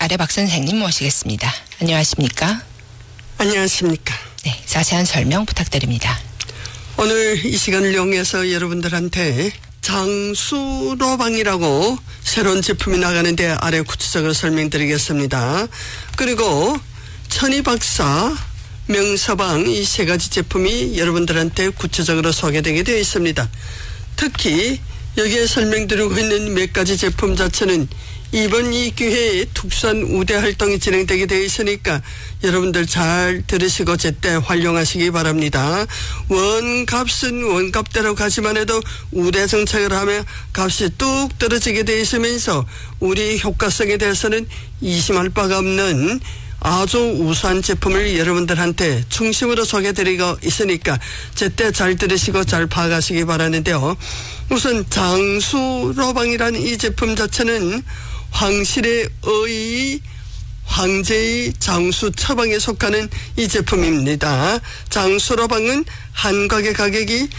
박 선생님 모시겠습니다. 안녕하십니까? 안녕하십니까? 네, 자세한 설명 부탁드립니다. 오늘 이 시간을 이용해서 여러분들한테 장수로방이라고 새로운 제품이 나가는데 아래 구체적으로 설명드리겠습니다. 그리고 천이박사, 명서방 이 세 가지 제품이 여러분들한테 구체적으로 소개되게 되어 있습니다. 특히 여기에 설명드리고 있는 몇 가지 제품 자체는 이번 이 기회에 특수한 우대 활동이 진행되게 되어 있으니까 여러분들 잘 들으시고 제때 활용하시기 바랍니다. 원값은 원값대로 가지만 해도 우대 정책을 하면 값이 뚝 떨어지게 되어 있으면서 우리 효과성에 대해서는 의심할 바가 없는 아주 우수한 제품을 여러분들한테 중심으로 소개드리고 있으니까 제때 잘 들으시고 잘 파악하시기 바라는데요. 우선 장수로방이라는 이 제품 자체는 황실의 의의 황제의 장수 처방에 속하는 이 제품입니다. 장수로방은 한 가게 가격이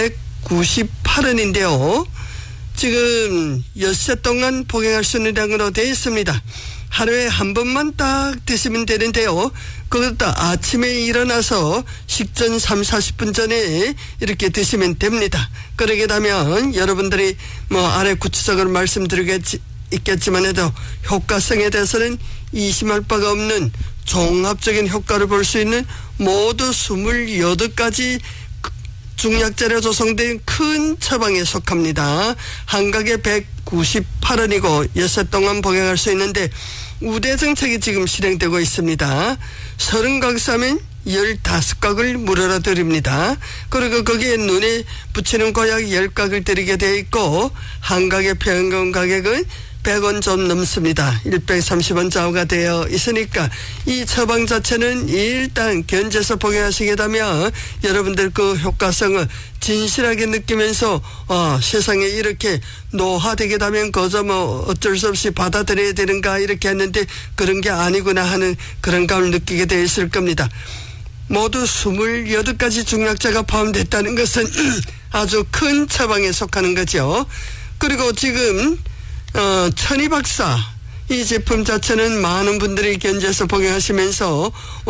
198원인데요. 지금 엿새 동안 복용할 수 있는 양으로 되어 있습니다. 하루에 한 번만 딱 드시면 되는데요. 그것도 아침에 일어나서 식전 30-40분 전에 이렇게 드시면 됩니다. 그러게 되면 여러분들이 아래 구체적으로 말씀드리겠지만 해도 효과성에 대해서는 의심할 바가 없는 종합적인 효과를 볼 수 있는 모두 28가지 중약재로 조성된 큰 처방에 속합니다. 한 가게 198원이고 엿새 동안 복용할 수 있는데 우대 정책이 지금 실행되고 있습니다. 30각 사면 15각을 무료로 드립니다. 그리고 거기에 눈에 붙이는 고약 10각을 드리게 되어 있고 한 가게 평균 가격은 100원 좀 넘습니다. 130원 좌우가 되어 있으니까 이 처방 자체는 일단 견제해서 복용하시게 되면 여러분들 그 효과성을 진실하게 느끼면서 세상에 이렇게 노화되게 되면 그저 어쩔 수 없이 받아들여야 되는가 이렇게 했는데 그런 게 아니구나 하는 그런 감을 느끼게 되어 있을 겁니다. 모두 28가지 중약자가 포함됐다는 것은 아주 큰 처방에 속하는 거죠. 그리고 지금 천이박사 이 제품 자체는 많은 분들이 견제해서 복용하시면서